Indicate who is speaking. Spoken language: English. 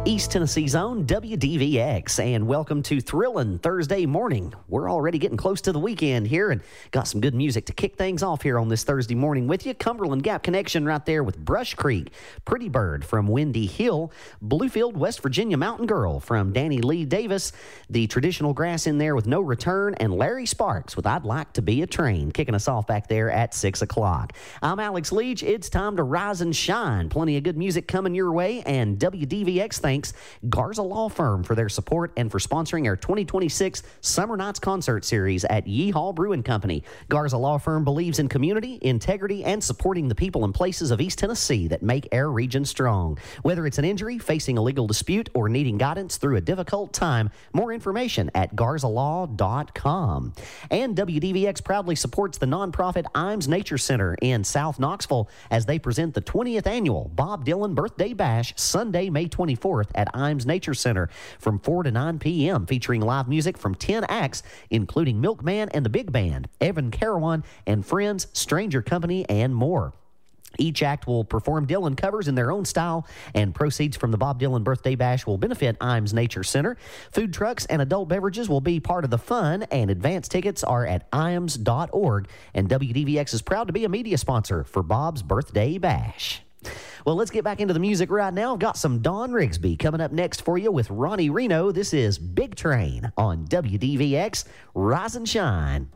Speaker 1: East Tennessee's own WDVX, and welcome to Thrillin' Thursday morning. We're already getting close to the weekend here and got some good music to kick things off here on this Thursday morning with you. Cumberland Gap Connection right there with Brush Creek, Pretty Bird from Windy Hill, Bluefield, West Virginia Mountain Girl from Danny Lee Davis, the Traditional Grass in there with No Return, and Larry Sparks with I'd Like to Be a Train, kicking us off back there at 6 o'clock. I'm Alex Leach. It's time to rise and shine. Plenty of good music coming your way, and WDVX thanks Garza Law Firm for their support and for sponsoring our 2026 Summer Nights Concert Series at Yeehaw Brewing Company. Garza Law Firm believes in community, integrity, and supporting the people and places of East Tennessee that make our region strong. Whether it's an injury, facing a legal dispute, or needing guidance through a difficult time, more information at garzalaw.com. And WDVX proudly supports the nonprofit Imes Nature Center in South Knoxville as they present the 20th annual Bob Dylan Birthday Bash Sunday, May 24th at Imes Nature Center from 4 to 9 p.m., featuring live music from 10 acts, including Milkman and the Big Band, Evan Carawan and Friends, Stranger Company, and more. Each act will perform Dylan covers in their own style, and proceeds from the Bob Dylan Birthday Bash will benefit Imes Nature Center. Food trucks and adult beverages will be part of the fun, and advance tickets are at imes.org. And WDVX is proud to be a media sponsor for Bob's Birthday Bash. Well, let's get back into the music right now. I've got some Don Rigsby coming up next for you with Ronnie Reno. This is Big Train on WDVX. Rise and shine.